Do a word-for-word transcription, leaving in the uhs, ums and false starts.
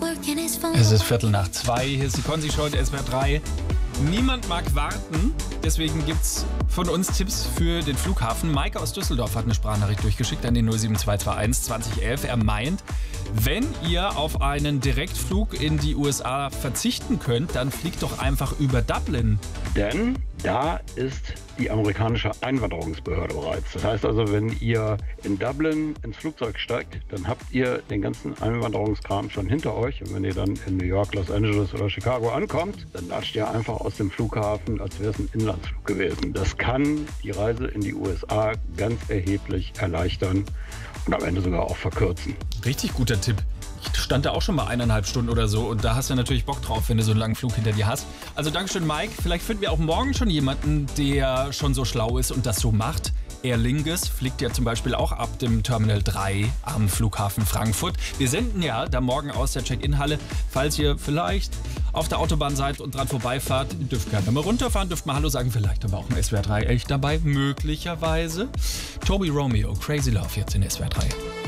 Es ist Viertel nach zwei, hier ist die Konzi-Show in S W R drei. Niemand mag warten, deswegen gibt's von uns Tipps für den Flughafen. Maike aus Düsseldorf hat eine Sprachnachricht durchgeschickt an den null sieben zwei zwei eins zwanzig elf. Er meint, wenn ihr auf einen Direktflug in die U S A verzichten könnt, dann fliegt doch einfach über Dublin. Denn da ist die amerikanische Einwanderungsbehörde bereits. Das heißt also, wenn ihr in Dublin ins Flugzeug steigt, dann habt ihr den ganzen Einwanderungskram schon hinter euch. Und wenn ihr dann in New York, Los Angeles oder Chicago ankommt, dann latscht ihr einfach aus dem Flughafen, als wäre es ein Inlandsflug gewesen. Das kann die Reise in die U S A ganz erheblich erleichtern und am Ende sogar auch verkürzen. Richtig guter Tipp. Ich stand da auch schon mal eineinhalb Stunden oder so und da hast du natürlich Bock drauf, wenn du so einen langen Flug hinter dir hast. Also Dankeschön, Mike. Vielleicht finden wir auch morgen schon jemanden, der schon so schlau ist und das so macht. Aer Lingus fliegt ja zum Beispiel auch ab dem Terminal drei am Flughafen Frankfurt. Wir senden ja da morgen aus der Check-in-Halle. Falls ihr vielleicht auf der Autobahn seid und dran vorbeifahrt, dürft gerne mal runterfahren, dürft mal Hallo sagen, vielleicht aber auch ein S W R drei echt dabei, möglicherweise. Toby Romeo, Crazy Love, jetzt in S W R drei.